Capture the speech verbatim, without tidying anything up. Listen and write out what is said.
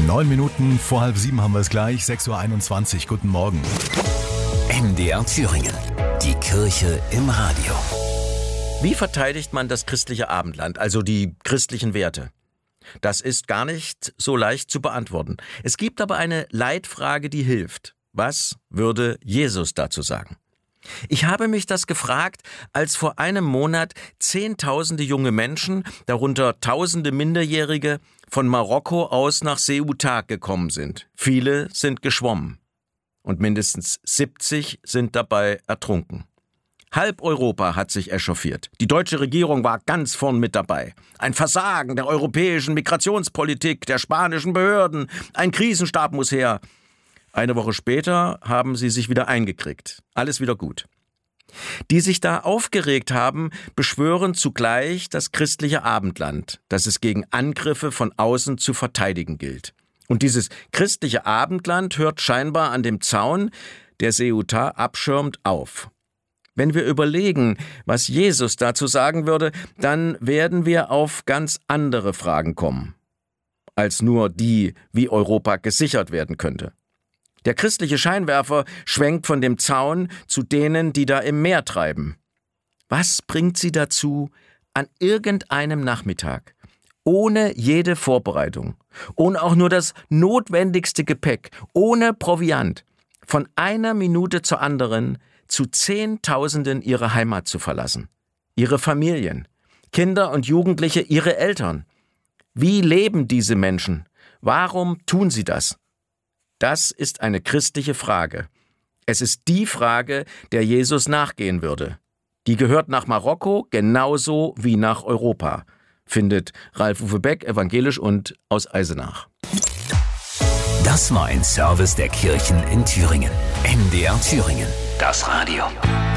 Neun Minuten vor halb sieben haben wir es gleich, sechs Uhr einundzwanzig. Guten Morgen. M D R Thüringen. Die Kirche im Radio. Wie verteidigt man das christliche Abendland, also die christlichen Werte? Das ist gar nicht so leicht zu beantworten. Es gibt aber eine Leitfrage, die hilft. Was würde Jesus dazu sagen? Ich habe mich das gefragt, als vor einem Monat Zehntausende junge Menschen, darunter Tausende Minderjährige, von Marokko aus nach Ceuta gekommen sind. Viele sind geschwommen und mindestens siebzig sind dabei ertrunken. Halb Europa hat sich echauffiert. Die deutsche Regierung war ganz vorn mit dabei. Ein Versagen der europäischen Migrationspolitik, der spanischen Behörden. Ein Krisenstab muss her. Eine Woche später haben sie sich wieder eingekriegt. Alles wieder gut. Die sich da aufgeregt haben, beschwören zugleich das christliche Abendland, das es gegen Angriffe von außen zu verteidigen gilt. Und dieses christliche Abendland hört scheinbar an dem Zaun, der Ceuta abschirmt, auf. Wenn wir überlegen, was Jesus dazu sagen würde, dann werden wir auf ganz andere Fragen kommen, als nur die, wie Europa gesichert werden könnte. Der christliche Scheinwerfer schwenkt von dem Zaun zu denen, die da im Meer treiben. Was bringt sie dazu, an irgendeinem Nachmittag, ohne jede Vorbereitung, ohne auch nur das notwendigste Gepäck, ohne Proviant, von einer Minute zur anderen zu Zehntausenden ihre Heimat zu verlassen, ihre Familien, Kinder und Jugendliche, ihre Eltern? Wie leben diese Menschen? Warum tun sie das? Das ist eine christliche Frage. Es ist die Frage, der Jesus nachgehen würde. Die gehört nach Marokko genauso wie nach Europa, findet Ralf-Uwe Beck, evangelisch und aus Eisenach. Das war ein Service der Kirchen in Thüringen. M D R Thüringen. Das Radio.